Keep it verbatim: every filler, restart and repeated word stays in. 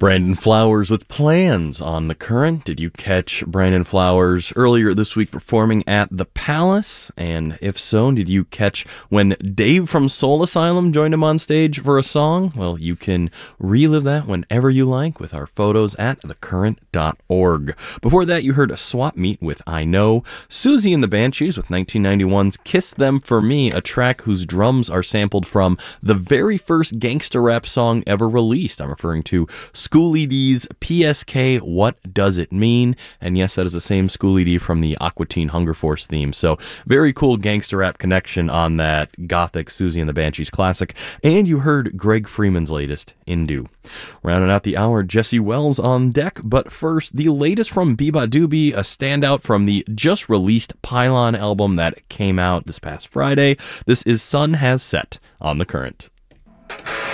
Brandon Flowers with Plans on The Current. Did you catch Brandon Flowers earlier this week performing at the Palace? And if so, did you catch when Dave from Soul Asylum joined him on stage for a song? Well, you can relive that whenever you like with our photos at the current dot org. Before that, you heard a swap meet with I Know, Susie and the Banshees with nineteen ninety-one's Kiss Them For Me, a track whose drums are sampled from the very first gangsta rap song ever released. I'm referring to Schoolie D's P S K, What Does It Mean? And yes, that is the same Schoolie D from the Aqua Teen Hunger Force theme. So very cool gangster rap connection on that gothic Susie and the Banshees classic. And you heard Greg Freeman's latest, Indu. Rounding out the hour, Jesse Wells on deck. But first, the latest from Beba Doobie, a standout from the just released Pylon album that came out this past Friday. This is Sun Has Set on The Current.